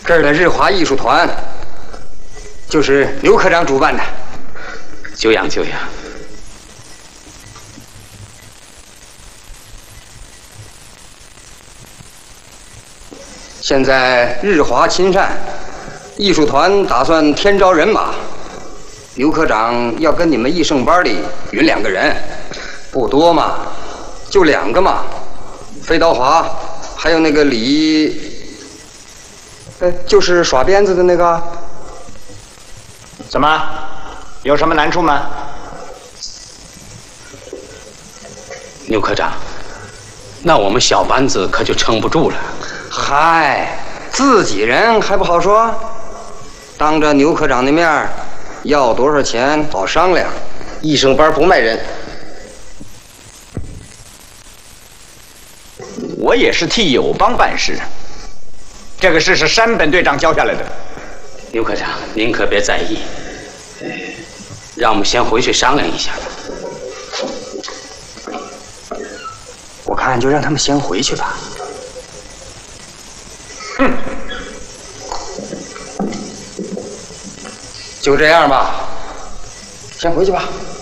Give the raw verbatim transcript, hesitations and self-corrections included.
这儿的日华艺术团就是刘科长主办的。 久仰久仰。 现在日华亲善艺术团打算添招人马，刘科长要跟你们艺盛班里匀两个人，不多嘛，就两个嘛。飞刀华，还有那个李，呃，就是耍鞭子的那个。 怎么？有什么难处吗？ 牛科长，那我们小班子可就撑不住了。 嗨，自己人还不好说，当着牛科长的面要多少钱好商量。艺盛班不卖人。 我也是替友邦办事，这个事是山本队长交下来的。 牛科长，您可别在意，呃，让我们先回去商量一下吧。 我看就让他们先回去吧。 哼， 就这样吧，先回去吧。